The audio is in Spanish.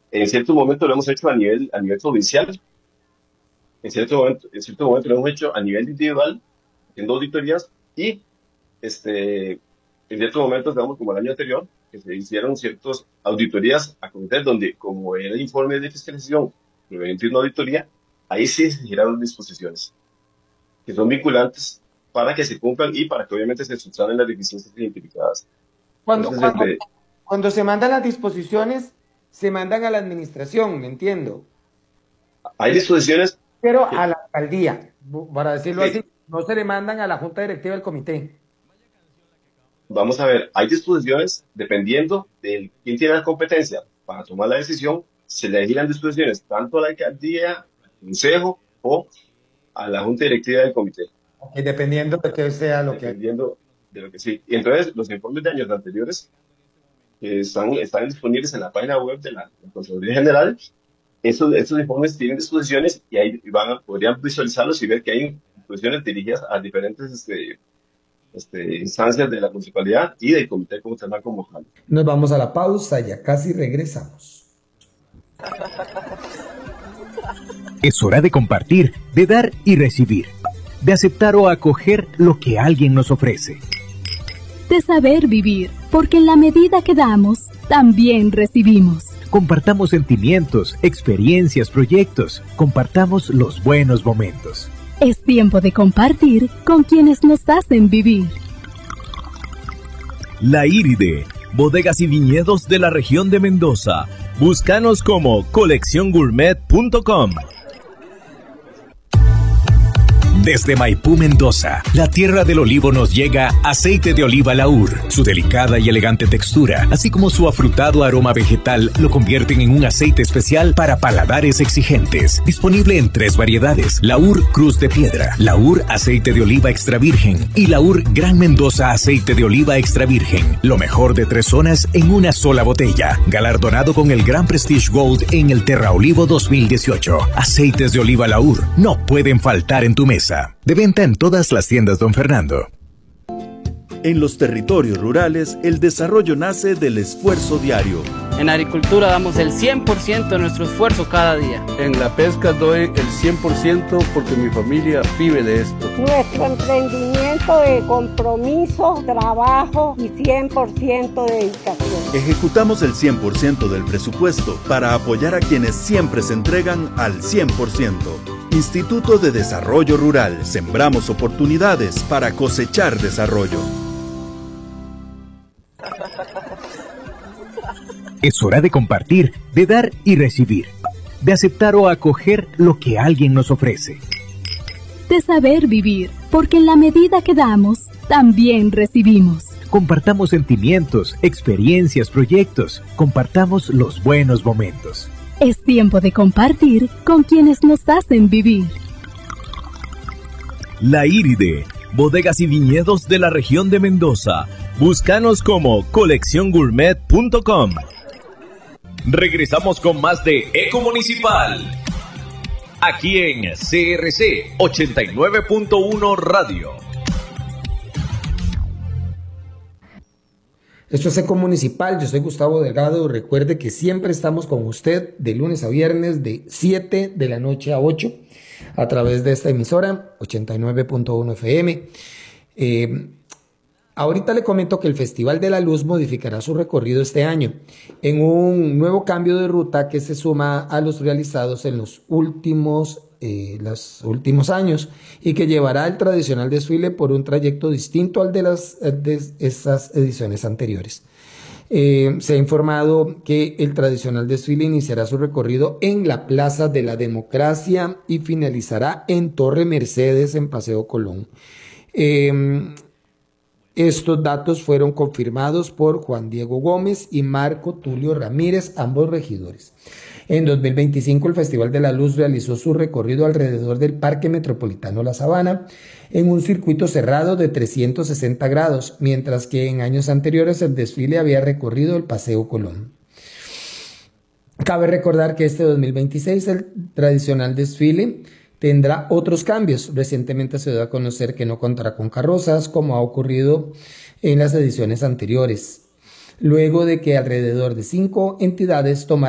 En cierto momento lo hemos hecho a nivel provincial, en cierto momento lo hemos hecho a nivel individual, haciendo auditorías, y en ciertos momentos, digamos, como el año anterior, que se hicieron ciertas auditorías a comités donde, como era el informe de fiscalización proveniente de una auditoría, ahí sí se giraron disposiciones que son vinculantes para que se cumplan y para que obviamente se subsanen las deficiencias identificadas. Cuando, Entonces, cuando, cuando se mandan las disposiciones, se mandan a la administración, ¿me entiendo? hay disposiciones Pero que, a la alcaldía, para decirlo que, así, no se le mandan a la junta directiva del comité. vamos a ver, hay disposiciones dependiendo de quién tiene la competencia para tomar la decisión, se le giran disposiciones tanto a la alcaldía, al consejo o a la junta directiva del comité, Dependiendo de que sea lo que... dependiendo de lo que sí. Y entonces, los informes de años anteriores que están disponibles en la página web de la Contraloría General, esos informes tienen disposiciones y ahí podrían visualizarlos y ver que hay disposiciones dirigidas a diferentes instancias de la municipalidad y del comité como están convocando. Nos vamos a la pausa, ya casi regresamos. Es hora de compartir, de dar y recibir, de aceptar o acoger lo que alguien nos ofrece. De saber vivir, porque en la medida que damos, también recibimos. Compartamos sentimientos, experiencias, proyectos. Compartamos los buenos momentos. Es tiempo de compartir con quienes nos hacen vivir. La Iride, bodegas y viñedos de la región de Mendoza. Búscanos como colecciongourmet.com. Desde Maipú, Mendoza, la tierra del olivo, nos llega aceite de oliva Laur. Su delicada y elegante textura, así como su afrutado aroma vegetal, lo convierten en un aceite especial para paladares exigentes. Disponible en 3 variedades: Laur Cruz de Piedra, Laur Aceite de Oliva Extra Virgen y Laur Gran Mendoza Aceite de Oliva Extra Virgen. Lo mejor de 3 zonas en una sola botella. Galardonado con el Gran Prestige Gold en el Terra Olivo 2018. Aceites de oliva Laur no pueden faltar en tu mesa. De venta en todas las tiendas Don Fernando. En los territorios rurales, el desarrollo nace del esfuerzo diario. En agricultura damos el 100% de nuestro esfuerzo cada día. En la pesca doy el 100% porque mi familia vive de esto. Nuestro emprendimiento es compromiso, trabajo y 100% dedicación. Ejecutamos el 100% del presupuesto para apoyar a quienes siempre se entregan al 100%. Instituto de Desarrollo Rural. Sembramos oportunidades para cosechar desarrollo. Es hora de compartir, de dar y recibir, de aceptar o acoger lo que alguien nos ofrece. De saber vivir, porque en la medida que damos, también recibimos. Compartamos sentimientos, experiencias, proyectos. Compartamos los buenos momentos. Es tiempo de compartir con quienes nos hacen vivir. La Iride, bodegas y viñedos de la región de Mendoza. Búscanos como colecciongourmet.com. Regresamos con más de Eco Municipal. Aquí en CRC 89.1 Radio. Esto es Eco Municipal, yo soy Gustavo Delgado. Recuerde que siempre estamos con usted de lunes a viernes de 7 de la noche a 8 a través de esta emisora 89.1 FM. Ahorita le comento que el Festival de la Luz modificará su recorrido este año en un nuevo cambio de ruta que se suma a los realizados en los últimos años y que llevará el tradicional desfile por un trayecto distinto al de esas ediciones anteriores. Se ha informado que el tradicional desfile iniciará su recorrido en la Plaza de la Democracia y finalizará en Torre Mercedes, en Paseo Colón. Estos datos fueron confirmados por Juan Diego Gómez y Marco Tulio Ramírez, ambos regidores. En 2025, el Festival de la Luz realizó su recorrido alrededor del Parque Metropolitano La Sabana en un circuito cerrado de 360 grados, mientras que en años anteriores el desfile había recorrido el Paseo Colón. Cabe recordar que este 2026 el tradicional desfile tendrá otros cambios. Recientemente se dio a conocer que no contará con carrozas, como ha ocurrido en las ediciones anteriores, luego de que alrededor de 5 entidades tomaron